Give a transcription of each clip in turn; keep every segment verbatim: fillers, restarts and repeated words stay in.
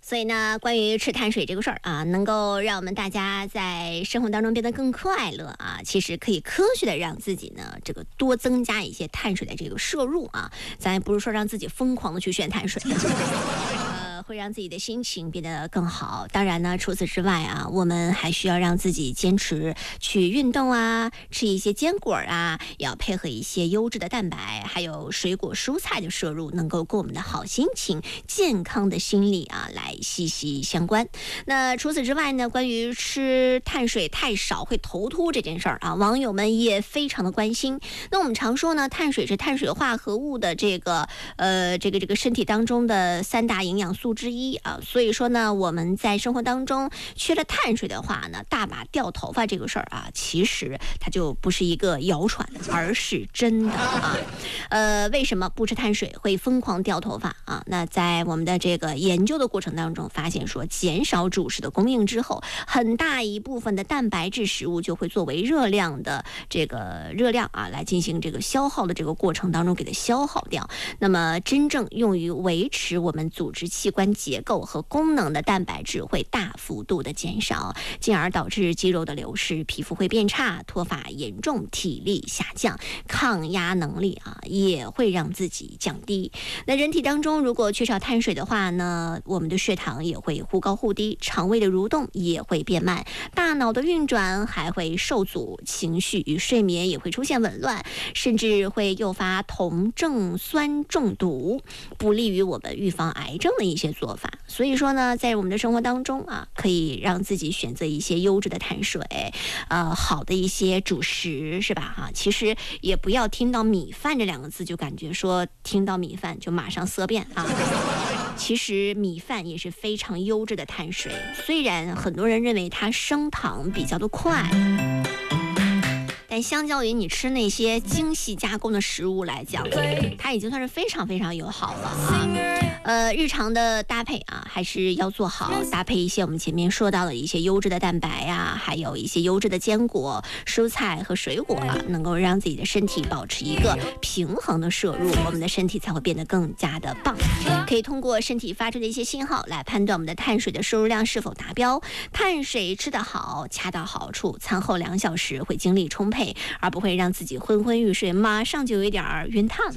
所以呢，关于吃碳水这个事儿啊，能够让我们大家在生活当中变得更快乐啊，其实可以科学的让自己呢这个多增加一些碳水的这个摄入啊，咱也不是说让自己疯狂的去炫碳水。呃，会让自己的心情变得更好。当然呢，除此之外啊，我们还需要让自己坚持去运动啊，吃一些坚果啊，也要配合一些优质的蛋白，还有水果蔬菜的摄入，能够跟我们的好心情、健康的心理啊来息息相关。那除此之外呢，关于吃碳水太少会头秃这件事儿啊，网友们也非常的关心。那我们常说呢，碳水是碳水化合物的这个呃这个这个身体当中的三大营养素之一啊，所以说呢，我们在生活当中缺了碳水的话呢，大把掉头发这个事儿啊，其实它就不是一个谣传，而是真的啊。呃，为什么不吃碳水会疯狂掉头发啊？那在我们的这个研究的过程当中，发现说减少主食的供应之后，很大一部分的蛋白质食物就会作为热量的这个热量啊来进行这个消耗的这个过程当中给它消耗掉。那么真正用于维持我们组织器官结构和功能的蛋白质会大幅度的减少，进而导致肌肉的流失，皮肤会变差，脱发严重，体力下降，抗压能力啊也会让自己降低。那人体当中如果缺少碳水的话呢，我们的血糖也会忽高忽低，肠胃的蠕动也会变慢，大脑的运转还会受阻，情绪与睡眠也会出现紊乱，甚至会诱发酮症酸中毒，不利于我们预防癌症的一些做法。所以说呢，在我们的生活当中啊，可以让自己选择一些优质的碳水，呃，好的一些主食，是吧？哈，其实也不要听到米饭这两个字就感觉说听到米饭就马上色变啊。其实米饭也是非常优质的碳水，虽然很多人认为它升糖比较的快，但相较于你吃那些精细加工的食物来讲，它已经算是非常非常友好了啊。呃，日常的搭配啊，还是要做好，搭配一些我们前面说到的一些优质的蛋白啊，还有一些优质的坚果、蔬菜和水果啊，能够让自己的身体保持一个平衡的摄入，我们的身体才会变得更加的棒。可以通过身体发出的一些信号来判断我们的碳水的摄入量是否达标。碳水吃得好，恰到好处，餐后两小时会精力充沛，而不会让自己昏昏欲睡，马上就有一点晕烫，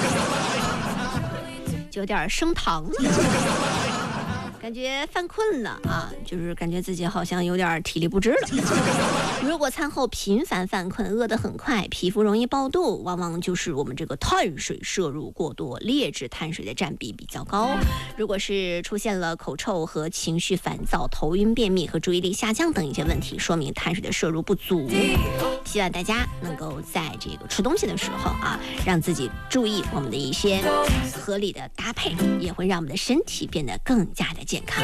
就有点升糖了，感觉犯困了啊，就是感觉自己好像有点体力不支了。如果餐后频繁犯困，饿得很快，皮肤容易爆肚，往往就是我们这个碳水摄入过多，劣质碳水的占比比较高。如果是出现了口臭和情绪烦躁、头晕、便秘和注意力下降等一些问题，说明碳水的摄入不足。希望大家能够在这个吃东西的时候啊，让自己注意我们的一些合理的搭配，也会让我们的身体变得更加的健康。